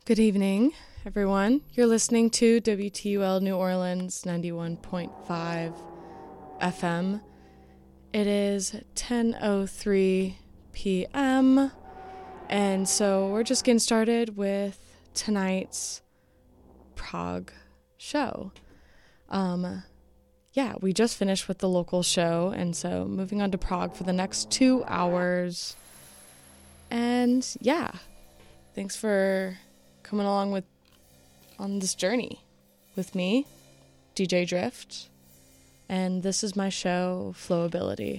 Good evening, everyone. You're listening to WTUL New Orleans 91.5 FM. It is 10:03 p.m. And so we're just getting started with tonight's Prague show. We just finished with the local show, and so moving on to Prague for the next 2 hours. And yeah, thanks for coming along on this journey with me, DJ Drift, and this is my show, Flowability.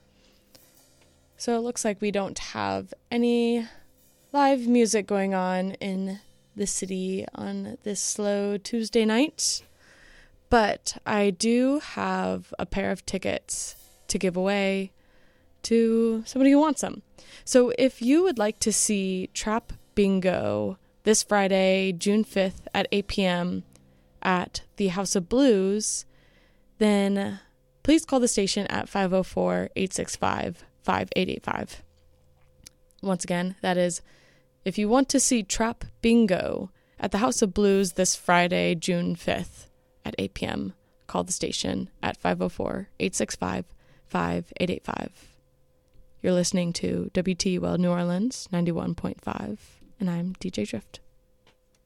So it looks like we don't have any live music going on in the city on this slow Tuesday night, but I do have a pair of tickets to give away to somebody who wants them. So if you would like to see Trap Bingo this Friday, June 5th at 8 p.m. at the House of Blues, then please call the station at 504-865-5885. Once again, that is, if you want to see Trap Bingo at the House of Blues this Friday, June 5th at 8 p.m., call the station at 504-865-5885. You're listening to WTUL New Orleans 91.5, and I'm DJ Drift.